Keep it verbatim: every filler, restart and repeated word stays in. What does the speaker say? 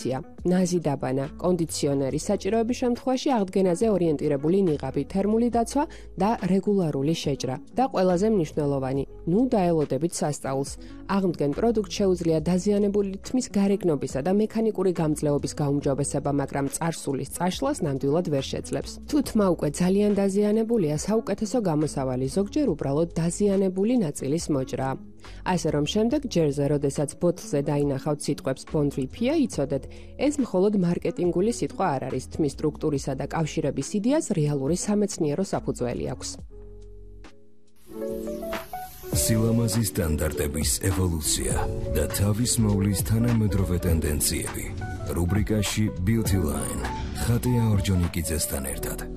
ოპერაცია, ნაზი დაბანა, კონდიციონერი, საჭიროების შემთხვევაში აღდგენაზე ორიენტირებული ნიღაბი, თერმული დაცვა და რეგულარული შეჭრა და ყველაზე მნიშვნელოვანი, ნუ დაელოდებით სასწაულს. აღმდგენ პროდუქტ შეუძლია დაზიანებული თმის გარეგნობისა და მექანიკური გამძლეობის გაუმჯობესება, მაგრამ წარსულის წაშლას ნამდვილად ვერ შეძლებს. თუ თმა უკვე ძალიან დაზიანებულია, საუკეთესო გამოსავალი ზოგჯერ უბრალოდ დაზიანებული ნაწილის მოჭრა. ასე რომ შემდეგ ჯერზე, როდესაც ბოთლზე დაინახავთ სიტყვებს Bond Repair, იცოდეთ, ეს მხოლოდ მარკეტინგული სიტყვა არ არის, თმის სტრუქტურისა და კავშირების იდეას რეალური სამეცნიერო საფუძველი აქვს. სილამაზის სტანდარტების ევოლუცია და თავის მოვლის თანამედროვე ტენდენციები. რუბრიკაში Beauty Line ხატია ორჯონიკიძესთან ერთად.